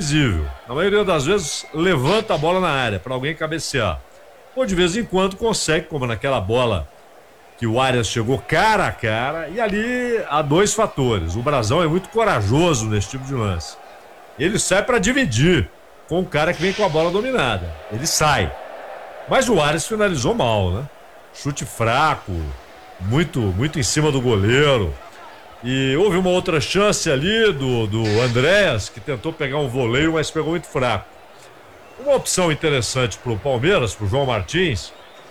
imprevisível. Na maioria das vezes, levanta a bola na área para alguém cabecear. Ou de vez em quando consegue, como naquela bola que o Arias chegou cara a cara. E ali há dois fatores. O Brazão é muito corajoso nesse tipo de lance. Ele sai para dividir com o cara que vem com a bola dominada. Ele sai. Mas o Arias finalizou mal, né? Chute fraco, muito em cima do goleiro. E houve uma outra chance ali do Andréas, que tentou pegar um voleio, mas pegou muito fraco. Uma opção interessante pro Palmeiras, pro João Martins,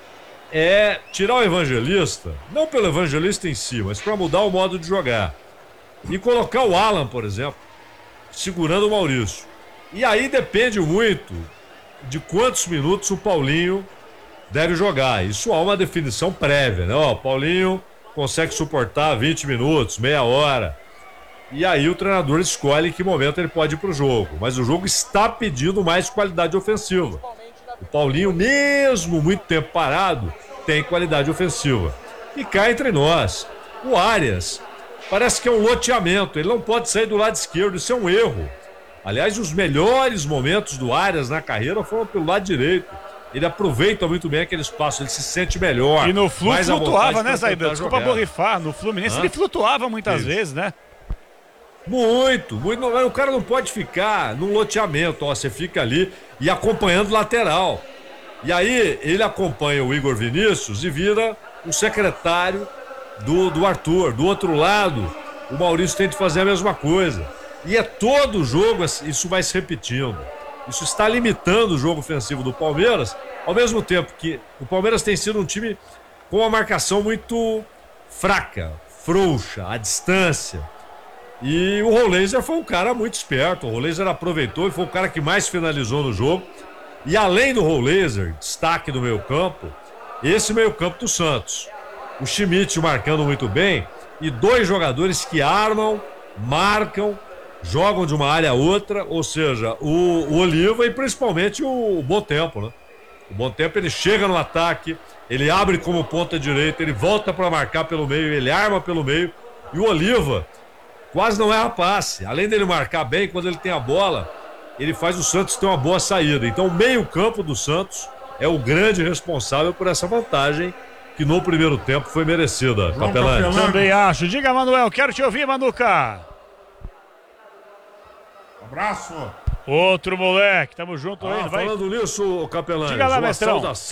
é tirar o Evangelista, não pelo Evangelista em si, mas para mudar o modo de jogar. E colocar o Alan, por exemplo, segurando o Maurício. E aí depende muito de quantos minutos o Paulinho deve jogar. Isso há uma definição prévia, né? Ó, o Paulinho consegue suportar 20 minutos, meia hora. E aí o treinador escolhe em que momento ele pode ir pro jogo. Mas o jogo está pedindo mais qualidade ofensiva. O Paulinho, mesmo muito tempo parado, tem qualidade ofensiva. E cá entre nós, o Arias parece que é um loteamento. Ele não pode sair do lado esquerdo, isso é um erro. Aliás, os melhores momentos do Arias na carreira foram pelo lado direito. Ele aproveita muito bem aquele espaço, ele se sente melhor. E no Flu flutuava, né, Zaidan? Desculpa borrifar. No Fluminense ele flutuava muitas vezes, né? Muito. O cara não pode ficar num loteamento, ó, você fica ali e acompanhando o lateral. E aí ele acompanha o Igor Vinícius e vira o secretário do Arthur. Do outro lado, o Maurício tem de fazer a mesma coisa. E é todo o jogo, isso vai se repetindo. Isso está limitando o jogo ofensivo do Palmeiras, ao mesmo tempo que o Palmeiras tem sido um time com uma marcação muito fraca, frouxa, à distância. E o Roleiser foi um cara muito esperto. O Roleiser aproveitou e foi o cara que mais finalizou no jogo. E além do Roleiser, destaque do meio-campo, esse meio-campo do Santos. O Schmidt marcando muito bem e dois jogadores que armam, marcam, jogam de uma área a outra, ou seja, o Oliva e principalmente o Bom Tempo, né? O Bom Tempo, ele chega no ataque, ele abre como ponta direita, ele volta para marcar pelo meio, ele arma pelo meio. E o Oliva quase não erra passe. Além dele marcar bem, quando ele tem a bola, ele faz o Santos ter uma boa saída. Então o meio-campo do Santos é o grande responsável por essa vantagem que no primeiro tempo foi merecida, Capelani. Também acho. Diga, Manuel, quero te ouvir, Manuca. Abraço. Outro moleque, tamo junto aí. Falando nisso, Capelani, diga lá, mestrão.